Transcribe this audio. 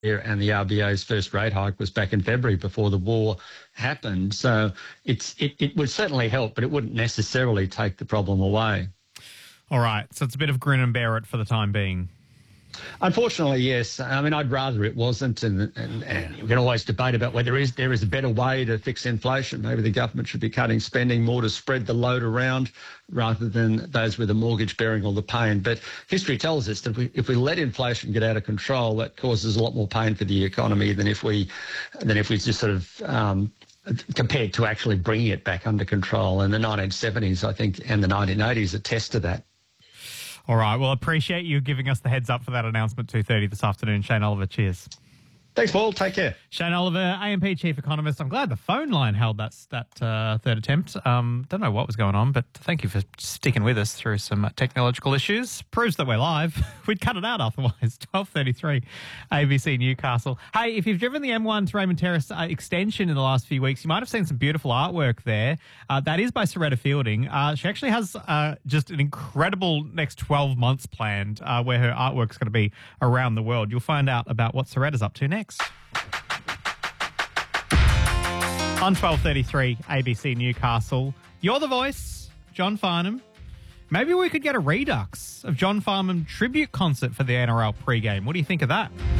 and the RBA's first rate hike was back in February before the war happened. So it would certainly help, but it wouldn't necessarily take the problem away. All right. So it's a bit of grin and bear it for the time being. Unfortunately, yes. I mean, I'd rather it wasn't, and you can always debate about whether there is a better way to fix inflation. Maybe the government should be cutting spending more to spread the load around rather than those with a mortgage bearing all the pain. But history tells us that if we let inflation get out of control, that causes a lot more pain for the economy than if we just sort of compared to actually bringing it back under control. And the 1970s, I think, and the 1980s attest to that. All right. Well, appreciate you giving us the heads up for that announcement, 2:30 this afternoon. Shane Oliver, cheers. Thanks, Paul. Take care. Shane Oliver, AMP Chief Economist. I'm glad the phone line held that third attempt. Don't know what was going on, but thank you for sticking with us through some technological issues. Proves that we're live. We'd cut it out otherwise. 12:33, ABC Newcastle. Hey, if you've driven the M1 to Raymond Terrace extension in the last few weeks, you might have seen some beautiful artwork there. That is by Soretta Fielding. She actually has just an incredible next 12 months planned where her artwork's going to be around the world. You'll find out about what Soretta's up to next. On 12:33, ABC Newcastle. You're the voice, John Farnham. Maybe we could get a redux of John Farnham tribute concert for the NRL pre-game. What do you think of that?